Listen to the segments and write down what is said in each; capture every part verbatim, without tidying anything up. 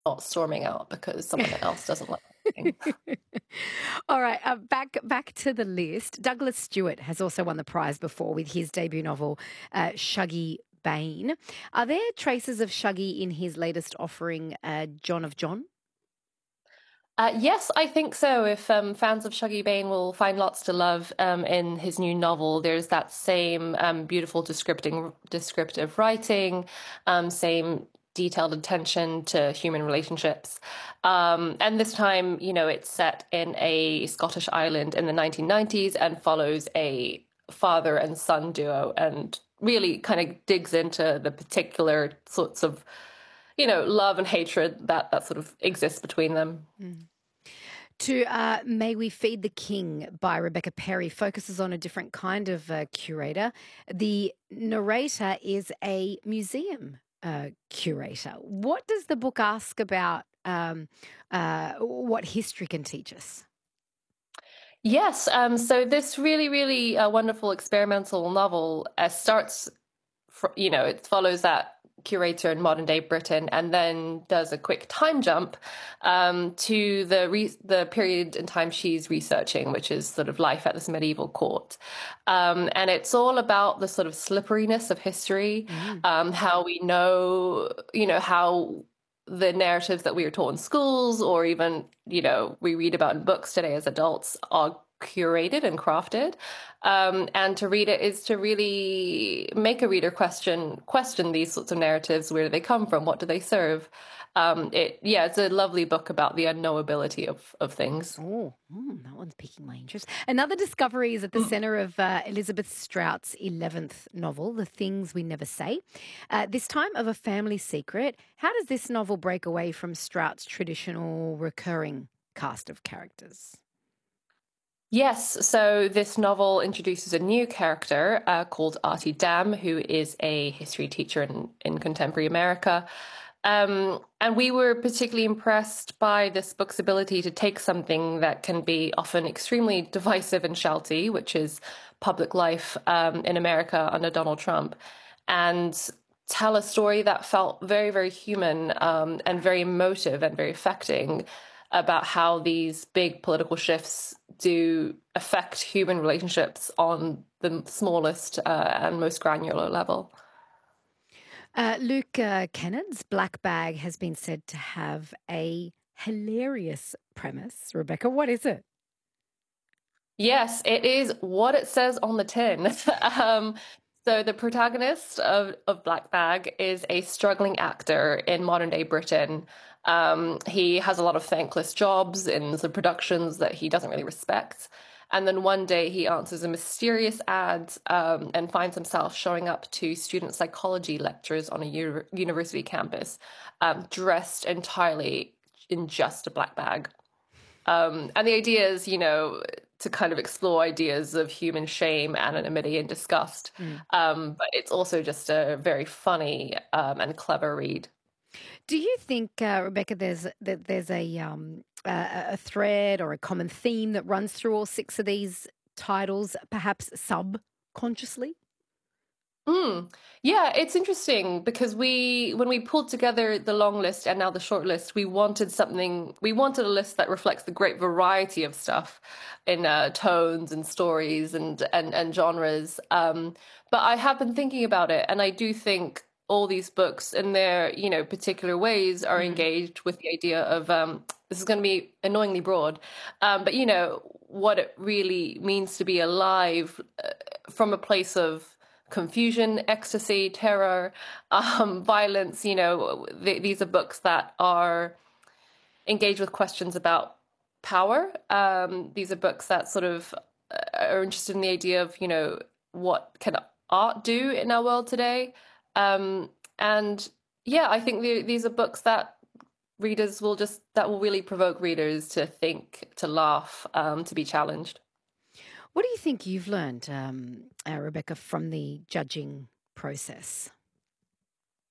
not storming out because someone else doesn't like something. All right, uh, back back to the list. Douglas Stewart has also won the prize before with his debut novel, uh, Shuggie Bain. Are there traces of Shuggie in his latest offering, uh, John of John? Uh, yes, I think so. If um, fans of Shuggie Bain will find lots to love um, in his new novel, there's that same um, beautiful descripting, descriptive writing, um, same detailed attention to human relationships. Um, and this time, you know, it's set in a Scottish island in the nineteen nineties and follows a father and son duo and really kind of digs into the particular sorts of, you know, love and hatred that, that sort of exists between them. Mm. To uh, May We Feed the King by Rebecca Perry focuses on a different kind of uh, curator. The narrator is a museum uh, curator. What does the book ask about um, uh, what history can teach us? Yes, um, so this really, really uh, wonderful experimental novel uh, starts, fr you know, it follows that curator in modern day Britain and then does a quick time jump um, to the re the period in time she's researching, which is sort of life at this medieval court. Um, and it's all about the sort of slipperiness of history, Mm. um, how we know, you know, how the narratives that we were taught in schools or even, you know, we read about in books today as adults are curated and crafted. Um, and to read it is to really make a reader question question these sorts of narratives. Where do they come from? What do they serve? Um, it yeah, it's a lovely book about the unknowability of of things. Oh, mm, that one's piquing my interest. Another discovery is at the Mm. centre of uh, Elizabeth Strout's eleventh novel, The Things We Never Say. Uh, this time of a family secret. How does this novel break away from Strout's traditional recurring cast of characters? Yes, so this novel introduces a new character uh, called Artie Dam, who is a history teacher in, in contemporary America. Um, and we were particularly impressed by this book's ability to take something that can be often extremely divisive and shouty, which is public life um, in America under Donald Trump, and tell a story that felt very, very human um, and very emotive and very affecting about how these big political shifts do affect human relationships on the smallest uh, and most granular level. Uh, Luke uh, Kennard's Black Bag has been said to have a hilarious premise. Rebecca, what is it? Yes, it is what it says on the tin. um, so the protagonist of, of Black Bag is a struggling actor in modern day Britain. Um, he has a lot of thankless jobs in the productions that he doesn't really respect. And then one day he answers a mysterious ad um, and finds himself showing up to student psychology lectures on a u university campus, um, dressed entirely in just a black bag. Um, and the idea is, you know, to kind of explore ideas of human shame, anonymity, and disgust. Mm. Um, but it's also just a very funny um, and clever read. Do you think, uh, Rebecca, there's that there's a um, a, a thread or a common theme that runs through all six of these titles, perhaps subconsciously? Mm. Yeah, it's interesting because we, when we pulled together the long list and now the short list, we wanted something, we wanted a list that reflects the great variety of stuff in uh, tones and stories and and and genres. Um, but I have been thinking about it, and I do think all these books, in their you know particular ways, are Mm. engaged with the idea of um, this is going to be annoyingly broad, um, but you know what it really means to be alive uh, from a place of confusion, ecstasy, terror, um, violence. You know, th these are books that are engaged with questions about power. Um, these are books that sort of uh, are interested in the idea of, you know, what can art do in our world today? Um, and yeah, I think the, these are books that readers will just, that will really provoke readers to think, to laugh, um, to be challenged. What do you think you've learned, um, uh, Rebecca, from the judging process?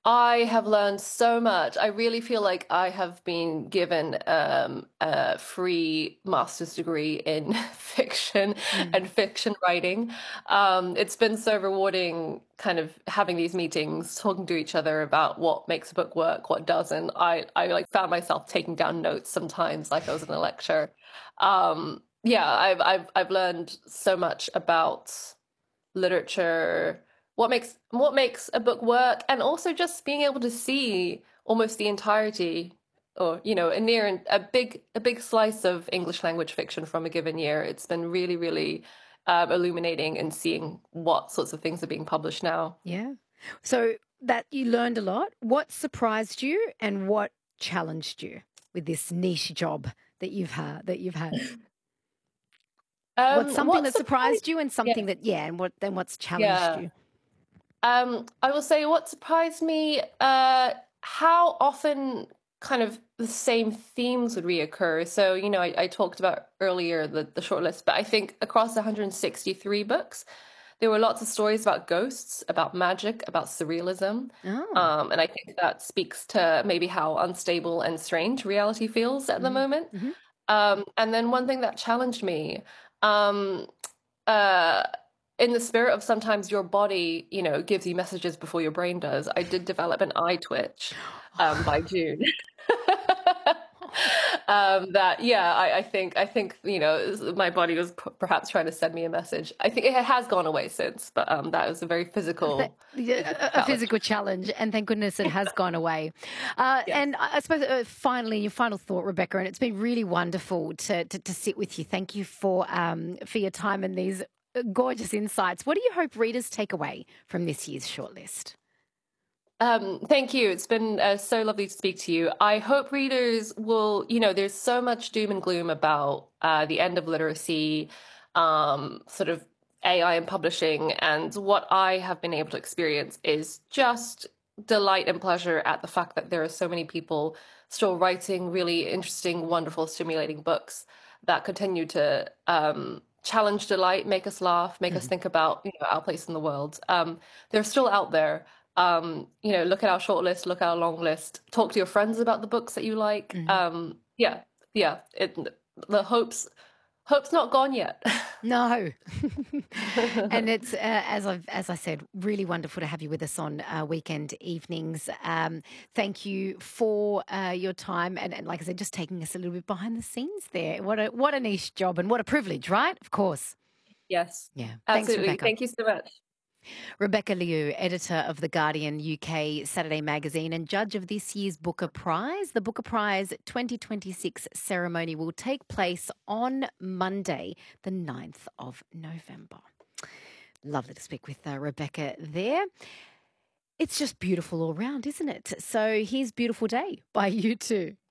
I have learned so much. I really feel like I have been given um, a free master's degree in fiction Mm. and fiction writing. Um, it's been so rewarding kind of having these meetings, talking to each other about what makes a book work, what doesn't. I, I like found myself taking down notes sometimes like I was in a lecture. Um, yeah, I've I've I've learned so much about literature, what makes what makes a book work, and also just being able to see almost the entirety, or you know, a near a big a big slice of English language fiction from a given year. It's been really, really um, illuminating and seeing what sorts of things are being published now. Yeah. So that you learned a lot. What surprised you and what challenged you with this niche job that you've had that you've had? What's Um, something what that surprised? surprised you and Yeah, something that yeah, and what then what's challenged yeah. you? Um, I will say what surprised me, uh, how often kind of the same themes would reoccur. So, you know, I, I talked about earlier the, the short list, but I think across one hundred sixty-three books, there were lots of stories about ghosts, about magic, about surrealism. Oh. Um, and I think that speaks to maybe how unstable and strange reality feels at the Mhm. moment. Mhm. Um, and then one thing that challenged me, um, uh, in the spirit of sometimes your body, you know, gives you messages before your brain does, I did develop an eye twitch um, by June. Um, that yeah, I, I think I think you know my body was p perhaps trying to send me a message. I think it has gone away since, but um, that was a very Th- physical, physical yeah, a a challenge. physical challenge, and thank goodness it has gone away. Uh, Yes. and I I suppose, uh, finally, your final thought, Rebecca, and it's been really wonderful to to, to sit with you. Thank you for um, for your time and these uh, gorgeous insights. What do you hope readers take away from this year's shortlist? Um, thank you. It's been uh, so lovely to speak to you. I hope readers will, you know, there's so much doom and gloom about uh, the end of literacy, um, sort of A I and publishing. And what I have been able to experience is just delight and pleasure at the fact that there are so many people still writing really interesting, wonderful, stimulating books that continue to um, challenge delight, make us laugh, make us Mhm. think about, you know, our place in the world. Um, they're still out there. Um, you know, look at our short list, look at our long list, talk to your friends about the books that you like. Mhm. Um, yeah, yeah. It the hope's hope's not gone yet. No, and it's uh, as I as I said, really wonderful to have you with us on uh, weekend evenings. Um, thank you for uh, your time, and, and like I said, just taking us a little bit behind the scenes there. What a what a niche job, and what a privilege, right? Of course. Yes, Yeah. Thanks, absolutely. Rebecca. Thank you so much. Rebecca Liu, editor of The Guardian U K Saturday magazine and judge of this year's Booker Prize. The Booker Prize twenty twenty-six ceremony will take place on Monday, the ninth of November. Lovely to speak with uh, Rebecca there. It's just beautiful all round, isn't it? So here's Beautiful Day by U two.